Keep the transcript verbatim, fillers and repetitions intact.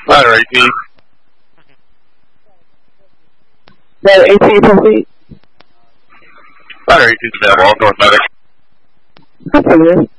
Ladder eighteen. Ladder eighteen, proceed. Ladder eighteen is available. North medic. Copy this.